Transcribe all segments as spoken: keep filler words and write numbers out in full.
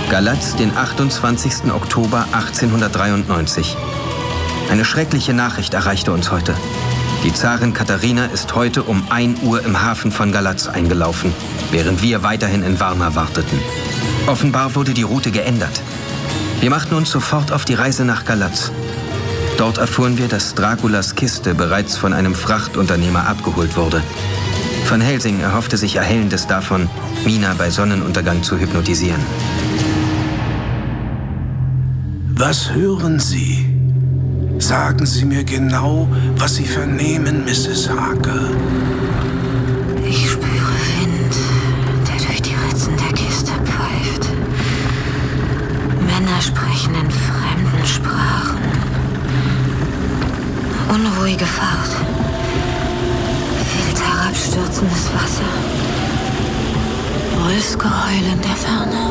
Galatz, den achtundzwanzigsten Oktober achtzehnhundertdreiundneunzig. Eine schreckliche Nachricht erreichte uns heute. Die Zarin Katharina ist heute um ein Uhr im Hafen von Galatz eingelaufen, während wir weiterhin in Varna warteten. Offenbar wurde die Route geändert. Wir machten uns sofort auf die Reise nach Galatz. Dort erfuhren wir, dass Draculas Kiste bereits von einem Frachtunternehmer abgeholt wurde. Van Helsing erhoffte sich Erhellendes davon, Mina bei Sonnenuntergang zu hypnotisieren. Was hören Sie? Sagen Sie mir genau, was Sie vernehmen, Misses Harker. Ich spüre Wind, der durch die Ritzen der Kiste pfeift. Männer sprechen in fremden Sprachen. Unruhige Fahrt. Wild herabstürzendes Wasser. Brüllsgeheul in der Ferne.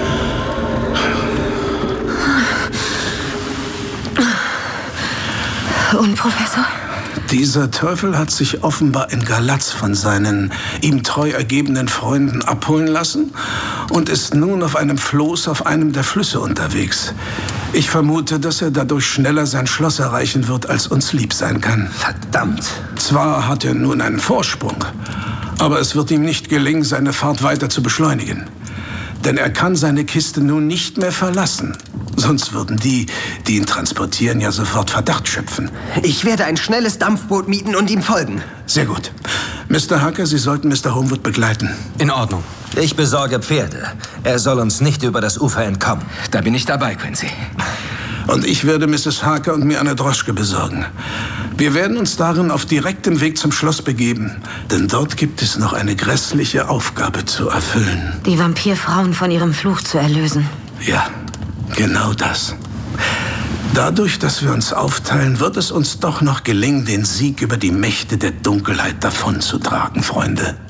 Und, Professor? Dieser Teufel hat sich offenbar in Galatz von seinen ihm treu ergebenen Freunden abholen lassen und ist nun auf einem Floß auf einem der Flüsse unterwegs. Ich vermute, dass er dadurch schneller sein Schloss erreichen wird, als uns lieb sein kann. Verdammt! Zwar hat er nun einen Vorsprung, aber es wird ihm nicht gelingen, seine Fahrt weiter zu beschleunigen. Denn er kann seine Kiste nun nicht mehr verlassen. Sonst würden die, die ihn transportieren, ja sofort Verdacht schöpfen. Ich werde ein schnelles Dampfboot mieten und ihm folgen. Sehr gut. Mister Harker, Sie sollten Mister Homewood begleiten. In Ordnung. Ich besorge Pferde. Er soll uns nicht über das Ufer entkommen. Da bin ich dabei, Quincy. Und ich werde Misses Harker und mir eine Droschke besorgen. Wir werden uns darin auf direktem Weg zum Schloss begeben. Denn dort gibt es noch eine grässliche Aufgabe zu erfüllen. Die Vampirfrauen von ihrem Fluch zu erlösen. Ja, genau das. Dadurch, dass wir uns aufteilen, wird es uns doch noch gelingen, den Sieg über die Mächte der Dunkelheit davonzutragen, Freunde.